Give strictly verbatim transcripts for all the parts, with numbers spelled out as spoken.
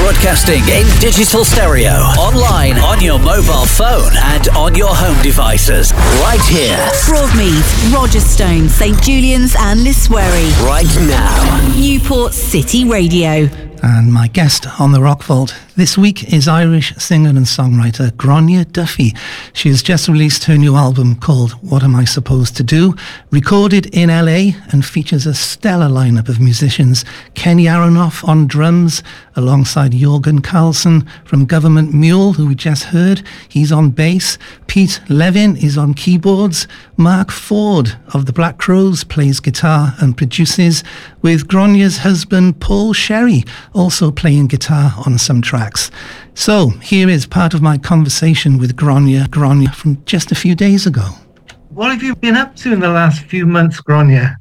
Broadcasting in digital stereo, online, on your mobile phone and on your home devices. Right here. Broadmeath, Rogerstone, St Julian's and Liswery. Right now. Newport City Radio. And my guest on the Rock Vault this week is Irish singer and songwriter Gráinne Duffy. She has just released her new album called What Am I Supposed to Do? Recorded in L A and features a stellar lineup of musicians. Kenny Aronoff on drums alongside Jorgen Carlson from Government Mule, who we just heard. He's on bass. Pete Levin is on keyboards. Mark Ford of the Black Crowes plays guitar and produces, with Gráinne's husband Paul Sherry also playing guitar on some tracks. So here is part of my conversation with Gráinne, Gráinne from just a few days ago. What have you been up to in the last few months, Gráinne?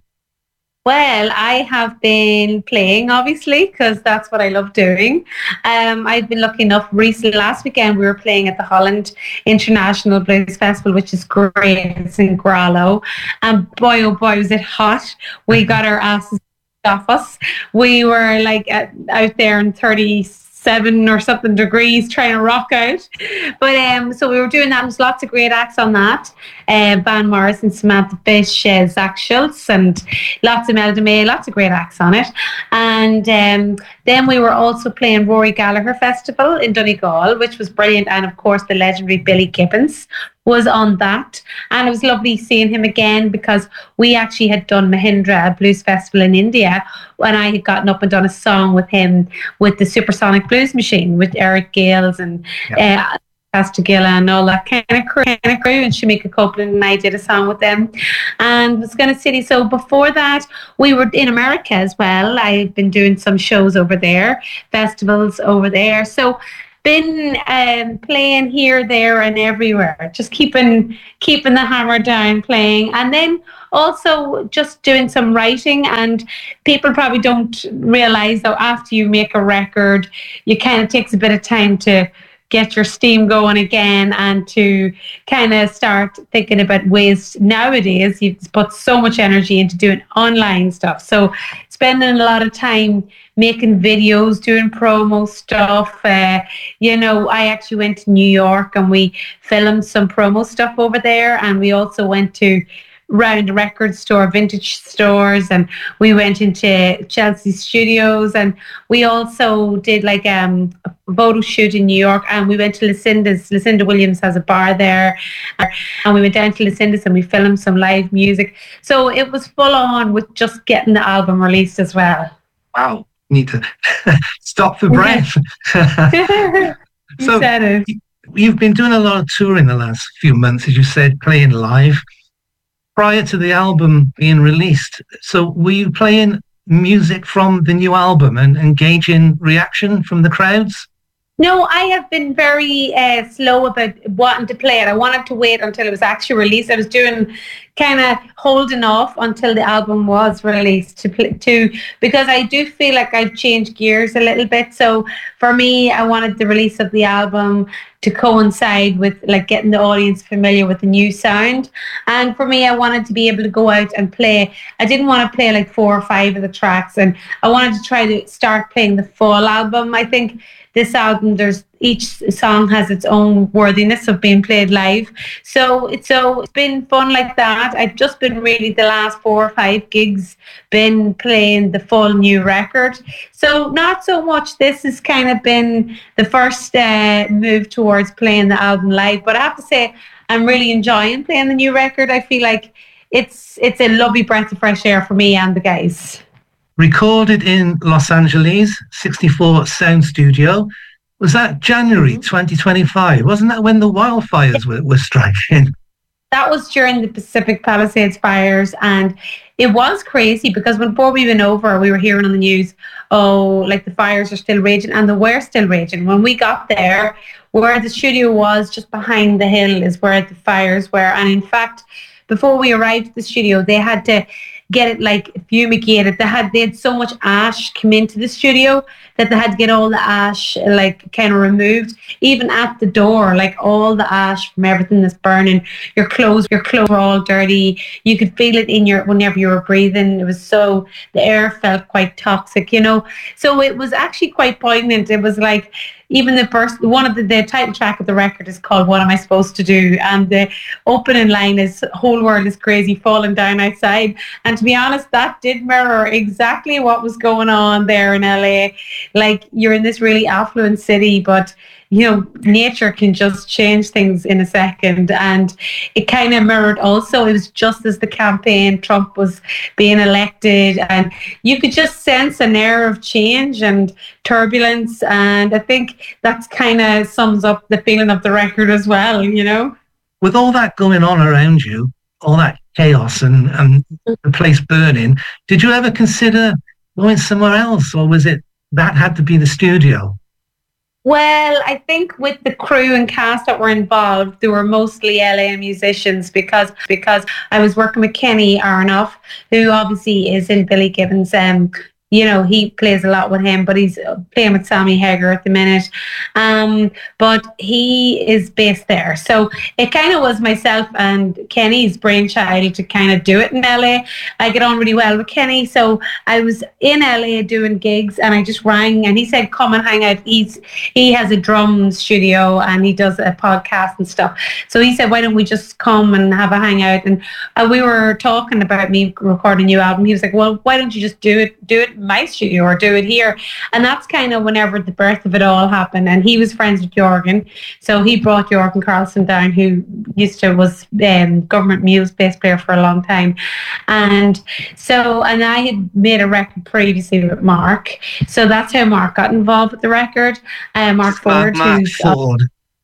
Well, I have been playing, obviously, because that's what I love doing. Um, I've been lucky enough recently. Last weekend, we were playing at the Holland International Blues Festival, which is great. It's in Grallow. And boy, oh boy, was it hot. We got our asses off us. We were like at, out there in thirty-seven or something degrees trying to rock out. But um, so we were doing that. There's lots of great acts on that. Uh, Van Morrison, Samantha Fish, uh, Zach Schultz, and lots of Melda May, lots of great acts on it. And um, then we were also playing Rory Gallagher Festival in Donegal, which was brilliant. And of course, the legendary Billy Gibbons was on that. And it was lovely seeing him again, because we actually had done Mahindra, a blues festival in India, when I had gotten up and done a song with him with the Supersonic Blues Machine with Eric Gales and yeah. uh, Castagilla and all that kind of crew, kind of crew, and Shamika Copeland, and I did a song with them. And was going to City. So before that, we were in America as well. I've been doing some shows over there, festivals over there. So been um, playing here, there, and everywhere. Just keeping keeping the hammer down, playing, and then also just doing some writing. And people probably don't realise that after you make a record, you kind of takes a bit of time to get your steam going again and to kind of start thinking about ways. Nowadays, you put so much energy into doing online stuff. So spending a lot of time making videos, doing promo stuff. Uh, you know, I actually went to New York and we filmed some promo stuff over there. And we also went to round record store, vintage stores, and we went into Chelsea Studios, and we also did like um, a photo shoot in New York, and we went to Lucinda's. Lucinda Williams has a bar there, and we went down to Lucinda's and we filmed some live music. So it was full on with just getting the album released as well. Wow, need to stop for breath. you So said it. You've been doing a lot of touring the last few months, as you said, playing live. Prior to the album being released, so were you playing music from the new album and engaging reaction from the crowds? No, I have been very uh, slow about wanting to play it. I wanted to wait until it was actually released. I was doing kind of holding off until the album was released to play, to because I do feel like I've changed gears a little bit. So for me, I wanted the release of the album to coincide with like getting the audience familiar with the new sound. And for me, I wanted to be able to go out and play. I didn't want to play like four or five of the tracks, and I wanted to try to start playing the full album. I think this album, there's each song has its own worthiness of being played live. So it's so it's been fun like that. I've just been really the last four or five gigs been playing the full new record. So not so much. This has kind of been the first uh, move towards playing the album live. But I have to say, I'm really enjoying playing the new record. I feel like it's it's a lovely breath of fresh air for me and the guys. Recorded in Los Angeles, sixty-four Sound Studio. Was that January twenty twenty-five? Wasn't that when the wildfires were, were striking? That was during the Pacific Palisades fires, and it was crazy because when before we went over, we were hearing on the news, oh, like the fires are still raging, and they were still raging. When we got there, where the studio was, just behind the hill, is where the fires were. And in fact, before we arrived at the studio, they had to get it like fumigated. They had they had so much ash come into the studio that they had to get all the ash like kind of removed. Even at the door, like all the ash from everything that's burning. Your clothes, your clothes were all dirty. You could feel it in your whenever you were breathing. It was so the air felt quite toxic, you know. So it was actually quite poignant. It was like even the first one of the, the title track of the record is called "What Am I Supposed to Do," and the opening line is "Whole world is crazy, falling down outside." And to be honest, that did mirror exactly what was going on there in L A. Like you're in this really affluent city, but you know, nature can just change things in a second. And it kind of mirrored also, it was just as the campaign, Trump was being elected, and you could just sense an air of change and turbulence. And I think that's kind of sums up the feeling of the record as well, you know? With all that going on around you, all that chaos and, and the place burning, did you ever consider going somewhere else, or was it that had to be the studio? Well, I think with the crew and cast that were involved, they were mostly L A musicians because because I was working with Kenny Aronoff, who obviously is in Billy Gibbons. Um, you know, he plays a lot with him, but he's playing with Sammy Hagar at the minute. Um, but he is based there. So it kind of was myself and Kenny's brainchild to kind of do it in L A. I get on really well with Kenny. So I was in L A doing gigs, and I just rang and he said, come and hang out. He's, he has a drum studio and he does a podcast and stuff. So he said, why don't we just come and have a hangout? And uh, we were talking about me recording a new album. He was like, well, why don't you just do it, do it in my studio or do it here? And that's kind of whenever the birth of it all happened. And he was friends with Jorgen, so he brought Jorgen Carlson down, who used to was um, Government Muse bass player for a long time. And so, and I had made a record previously with Mark, so that's how Mark got involved with the record. Uh, Mark Ford, Mark who's Ford.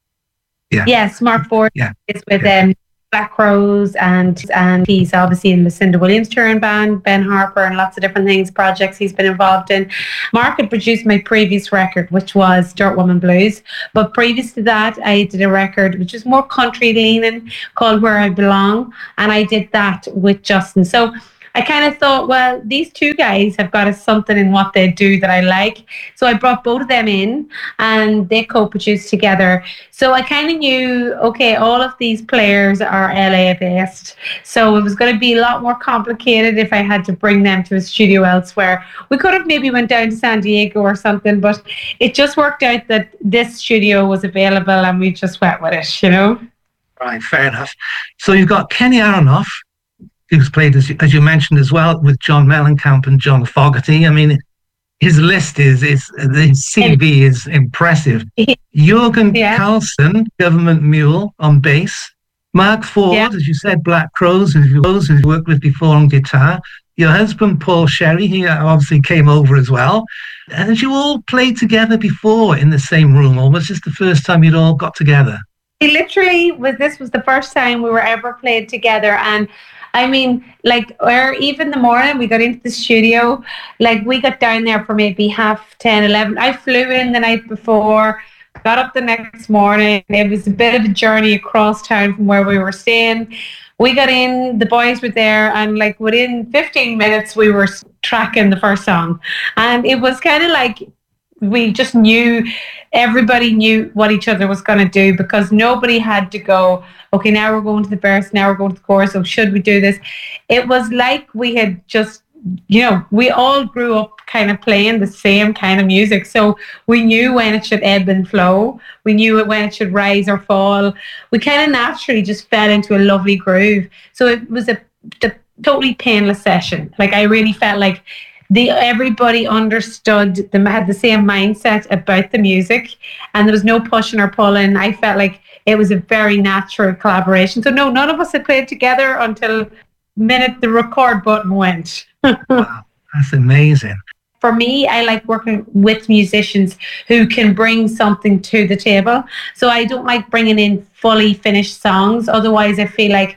Yeah. Yes, Mark Ford yeah. is with yeah. um, Black Crowes, and and he's obviously in the Lucinda Williams touring band, Ben Harper, and lots of different things, projects he's been involved in. Mark had produced my previous record, which was Dirt Woman Blues, but previous to that I did a record which is more country leaning called Where I Belong, and I did that with Justin. So I kind of thought, well, these two guys have got a, something in what they do that I like. So I brought both of them in and they co-produced together. So I kind of knew, okay, all of these players are L A based. So it was going to be a lot more complicated if I had to bring them to a studio elsewhere. We could have maybe went down to San Diego or something, but it just worked out that this studio was available and we just went with it, you know? Right, fair enough. So you've got Kenny Aronoff, who's played, as you, as you mentioned as well, with John Mellencamp and John Fogerty. I mean, his list is, is the C V is impressive. Jorgen yeah. Carlson, Government Mule on bass. Mark Ford, yeah. as you said, Black Crowes, who you've worked with before on guitar. Your husband, Paul Sherry, he obviously came over as well. And had you all played together before in the same room, or was this the first time you'd all got together? It literally was, this was the first time we were ever played together. And I mean, like, or even the morning we got into the studio, like we got down there for maybe half ten, eleven. I flew in the night before, got up the next morning. It was a bit of a journey across town from where we were staying. We got in, the boys were there, and like within fifteen minutes we were tracking the first song. And it was kind of like, we just knew, everybody knew what each other was going to do, because nobody had to go, okay, now we're going to the verse, now we're going to the chorus, so should we do this? It was like we had just, you know, we all grew up kind of playing the same kind of music. So we knew when it should ebb and flow. We knew when it should rise or fall. We kind of naturally just fell into a lovely groove. So it was a, a totally painless session. Like I really felt like The, everybody understood, them, had the same mindset about the music, and there was no pushing or pulling. I felt like it was a very natural collaboration. So no, none of us had played together until the minute the record button went. Wow, that's amazing. For me, I like working with musicians who can bring something to the table. So I don't like bringing in fully finished songs. Otherwise, I feel like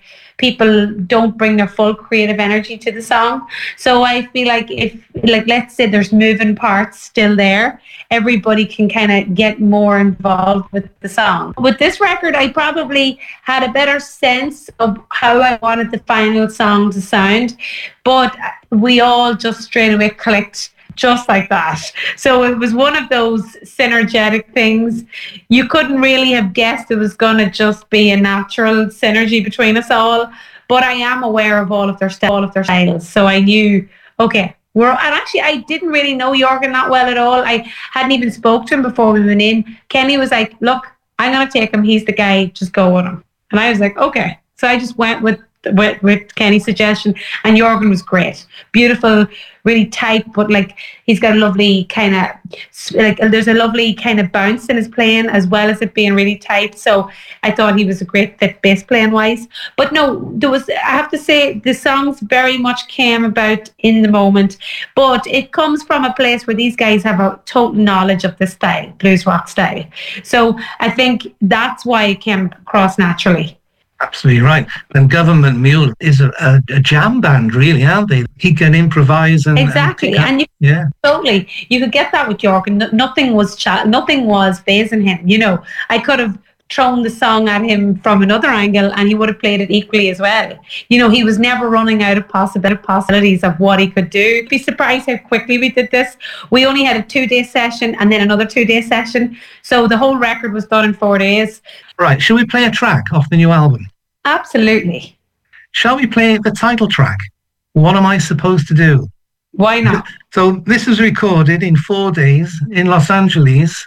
people don't bring their full creative energy to the song. So I feel like if, like, let's say there's moving parts still there, everybody can kind of get more involved with the song. With this record, I probably had a better sense of how I wanted the final song to sound, but we all just straight away clicked just like that. So it was one of those synergetic things. You couldn't really have guessed it was going to just be a natural synergy between us all. But I am aware of all of their st- all of their styles. So I knew, okay, we're, and actually I didn't really know Jorgen that well at all. I hadn't even spoke to him before we went in. Kenny was like, look, I'm going to take him. He's the guy. Just go with him. And I was like, okay. So I just went with With, with Kenny's suggestion, and Jorgen was great, beautiful, really tight, but like he's got a lovely kind of like there's a lovely kind of bounce in his playing as well as it being really tight. So I thought he was a great fit bass playing wise. But no, there was, I have to say, the songs very much came about in the moment, but it comes from a place where these guys have a total knowledge of the style, blues rock style. So I think that's why it came across naturally. Absolutely right. And Government Mule is a, a, a jam band, really, aren't they? He can improvise and exactly, and, and you, yeah, totally. You could get that with Jorgen. No, nothing was cha- nothing was phasing him. You know, I could have thrown the song at him from another angle, and he would have played it equally as well. You know, he was never running out of possible possibilities of what he could do. You'd be surprised how quickly we did this. We only had a two-day session and then another two-day session, so the whole record was done in four days. Right. Shall we play a track off the new album? Absolutely. Shall we play the title track? What Am I Supposed to Do? Why not? So this was recorded in four days in Los Angeles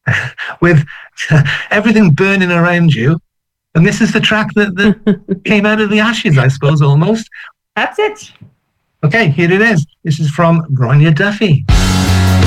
with everything burning around you. And this is the track that, that came out of the ashes, I suppose, almost. That's it. Okay, here it is. This is from Gráinne Duffy.